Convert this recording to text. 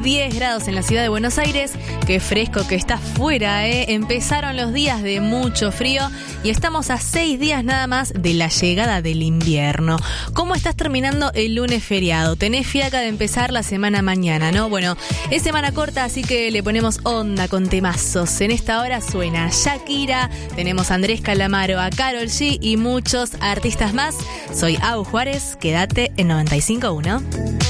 10 grados en la ciudad de Buenos Aires. Qué fresco que está afuera, ¿eh? Empezaron los días de mucho frío y estamos a 6 días nada más de la llegada del invierno. ¿Cómo estás terminando el lunes feriado? Tenés fiaca de empezar la semana mañana, ¿no? Bueno, es semana corta, así que le ponemos onda con temazos. En esta hora suena Shakira, tenemos a Andrés Calamaro, a Karol G y muchos artistas más. Soy Au Juárez, quédate en 95.1.